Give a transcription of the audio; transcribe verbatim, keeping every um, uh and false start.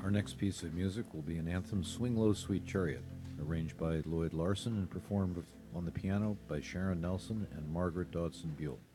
Our next piece of music will be an anthem, Swing Low, Sweet Chariot, arranged by Lloyd Larson and performed on the piano by Sharon Nelson and Margaret Dodson Buell.